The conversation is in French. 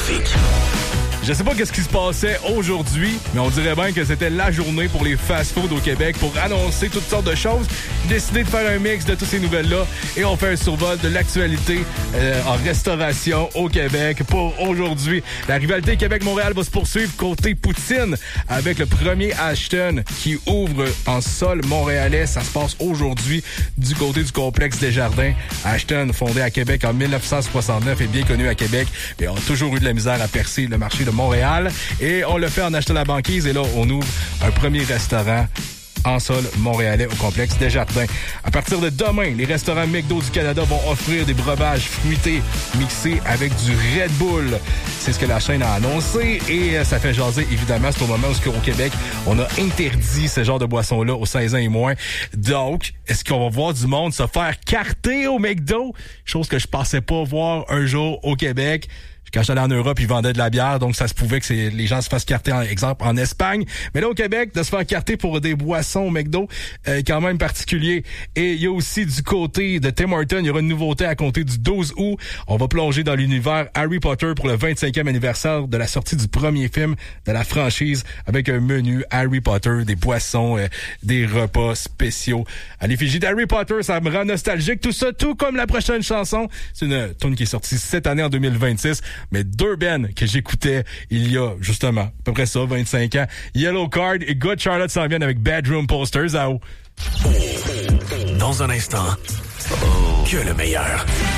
trafic. Je sais pas qu'est-ce qui se passait aujourd'hui, mais on dirait bien que c'était la journée pour les fast-food au Québec pour annoncer toutes sortes de choses. J'ai décidé de faire un mix de toutes ces nouvelles-là et on fait un survol de l'actualité en restauration au Québec pour aujourd'hui. La rivalité Québec-Montréal va se poursuivre côté Poutine avec le premier Ashton qui ouvre en sol montréalais. Ça se passe aujourd'hui du côté du complexe Desjardins. Ashton, fondé à Québec en 1969 et bien connu à Québec, mais a toujours eu de la misère à percer le marché de Montréal. Et on le fait en achetant la banquise. Et là, on ouvre un premier restaurant en sol montréalais au complexe Desjardins. À partir de demain, les restaurants McDo du Canada vont offrir des breuvages fruités mixés avec du Red Bull. C'est ce que la chaîne a annoncé et ça fait jaser, évidemment. C'est au moment où, au Québec, on a interdit ce genre de boisson-là aux 16 ans et moins. Donc, est-ce qu'on va voir du monde se faire carter au McDo? Chose que je pensais pas voir un jour au Québec. Quand j'étais allé en Europe, ils vendaient de la bière, donc ça se pouvait que les gens se fassent carter, en exemple, en Espagne. Mais là, au Québec, de se faire carter pour des boissons au McDo, quand même particulier. Et il y a aussi du côté de Tim Hortons, il y aura une nouveauté à compter du 12 août. On va plonger dans l'univers Harry Potter pour le 25e anniversaire de la sortie du premier film de la franchise avec un menu Harry Potter, des boissons, des repas spéciaux. À l'effigie d'Harry Potter, ça me rend nostalgique. Tout ça, tout comme la prochaine chanson. C'est une tune qui est sortie cette année en 2026. Mais deux bands que j'écoutais il y a, justement, à peu près ça, 25 ans. Yellow Card et Good Charlotte s'en viennent avec Bedroom Posters. Dans un instant, que le meilleur.